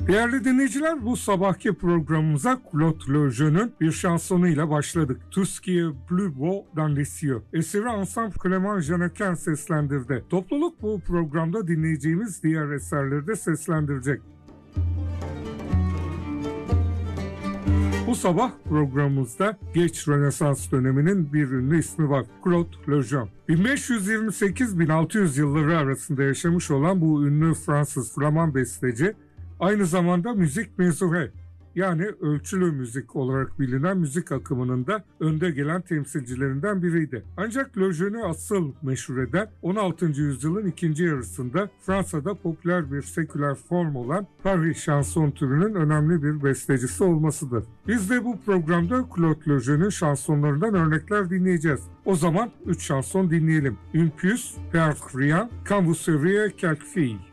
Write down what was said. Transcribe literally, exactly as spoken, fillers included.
Değerli dinleyiciler, bu sabahki programımıza Claude Lejeun'un bir şansonuyla başladık. Tout ce qui est plus beau dans les cieux. Eseri Ensemble Clément Jeannequin seslendirdi. Topluluk bu programda dinleyeceğimiz diğer eserleri de seslendirecek. Bu sabah programımızda geç Rönesans döneminin bir ünlü ismi var. Claude Lejeun. bin beş yüz yirmi sekiz bin altı yüz yılları arasında yaşamış olan bu ünlü Fransız Flaman besteci, aynı zamanda müzik mezure, yani ölçülü müzik olarak bilinen müzik akımının da önde gelen temsilcilerinden biriydi. Ancak Lejeun'u asıl meşhur eden on altıncı yüzyılın ikinci yarısında Fransa'da popüler bir seküler form olan Paris şanson türünün önemli bir bestecisi olmasıdır. Biz de bu programda Claude Lejeun'un şansonlarından örnekler dinleyeceğiz. O zaman üç şanson dinleyelim. Une puce, perdre rien, quand vous seriez quelque fille.